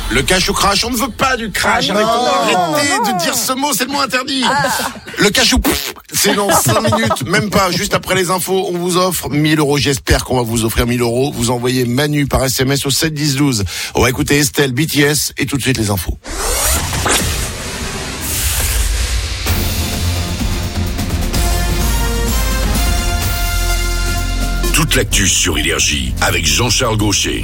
Le cash ou crash, on ne veut pas du crash. Arrêtez de dire ce mot, c'est le mot interdit. Le cash ou c'est dans 5 minutes, même pas, juste après les infos, on vous offre 1000 €. J'espère qu'on va vous offrir 1000 €. Vous envoyez Manu par SMS au 7 10 12. On va écouter Estelle, BTS et tout de suite les infos. Toute l'actu sur Énergie avec Jean-Charles Gaucher.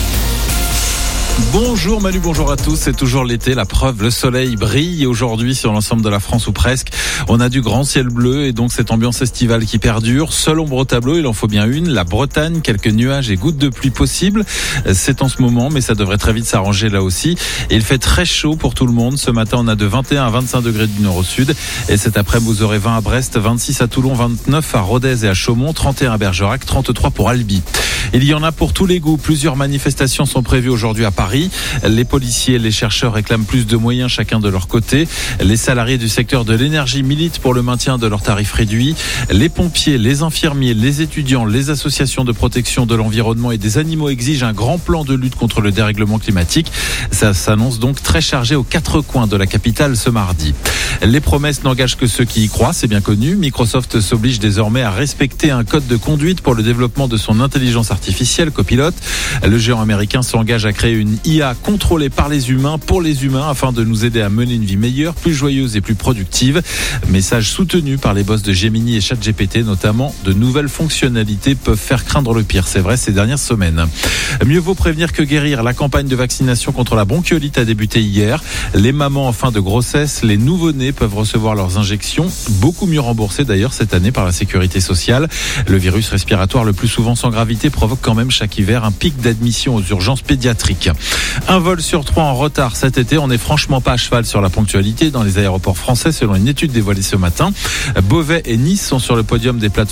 Bonjour Manu, bonjour à tous. C'est toujours l'été, la preuve, le soleil brille aujourd'hui sur l'ensemble de la France ou presque. On a du grand ciel bleu et donc cette ambiance estivale qui perdure. Seule ombre au tableau, il en faut bien une, la Bretagne, quelques nuages et gouttes de pluie possibles. C'est en ce moment, mais ça devrait très vite s'arranger là aussi. Et il fait très chaud pour tout le monde. Ce matin, on a de 21 à 25 degrés du nord au sud. Et cet après-midi, vous aurez 20 à Brest, 26 à Toulon, 29 à Rodez et à Chaumont, 31 à Bergerac, 33 pour Albi. Il y en a pour tous les goûts. Plusieurs manifestations sont prévues aujourd'hui à Paris. Les policiers et les chercheurs réclament plus de moyens chacun de leur côté. Les salariés du secteur de l'énergie militent pour le maintien de leurs tarifs réduits. Les pompiers, les infirmiers, les étudiants, les associations de protection de l'environnement et des animaux exigent un grand plan de lutte contre le dérèglement climatique. Ça s'annonce donc très chargé aux 4 coins de la capitale ce mardi. Les promesses n'engagent que ceux qui y croient, c'est bien connu. Microsoft s'oblige désormais à respecter un code de conduite pour le développement de son intelligence artificielle, Copilot. Le géant américain s'engage à créer une IA contrôlée par les humains, pour les humains, afin de nous aider à mener une vie meilleure, plus joyeuse et plus productive. Message soutenu par les boss de Gemini et ChatGPT, notamment. De nouvelles fonctionnalités peuvent faire craindre le pire, c'est vrai, ces dernières semaines. Mieux vaut prévenir que guérir. La campagne de vaccination contre la bronchiolite a débuté hier. Les mamans en fin de grossesse, les nouveau-nés peuvent recevoir leurs injections, beaucoup mieux remboursées d'ailleurs cette année par la sécurité sociale. Le virus respiratoire le plus souvent sans gravité provoque quand même chaque hiver un pic d'admission aux urgences pédiatriques. Un vol sur 3 en retard cet été, on n'est franchement pas à cheval sur la ponctualité dans les aéroports français selon une étude dévoilée ce matin. Beauvais et Nice sont sur le podium des plateformes